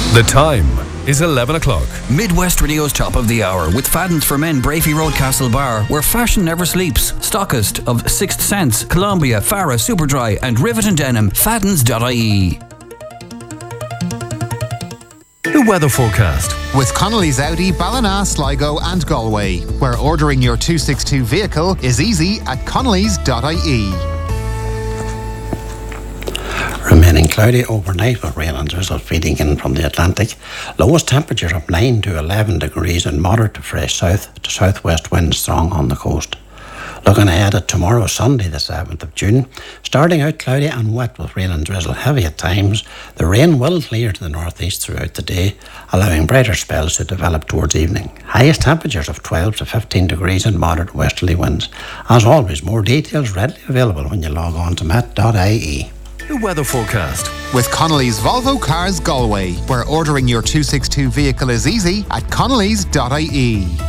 The time is 11 o'clock. Midwest Radio's top of the hour with Fadden's for Men, Brafey Road, Castle Bar, where fashion never sleeps. Stockist of Sixth Sense, Columbia, Farah, Superdry and Rivet and Denim. Faddens.ie. The weather forecast. With Connolly's Audi, Ballina, Sligo and Galway, where ordering your 262 vehicle is easy at connellys.ie. Remaining cloudy overnight with rain and drizzle feeding in from the Atlantic. Lowest temperatures of 9 to 11 degrees and moderate to fresh south to southwest winds strong on the coast. Looking ahead at tomorrow, Sunday the 7th of June, starting out cloudy and wet with rain and drizzle heavy at times. The rain will clear to the northeast throughout the day, allowing brighter spells to develop towards evening. Highest temperatures of 12 to 15 degrees and moderate westerly winds. As always, more details readily available when you log on to met.ie. The weather forecast. With Connolly's Volvo Cars Galway, where ordering your 262 vehicle is easy at connellys.ie.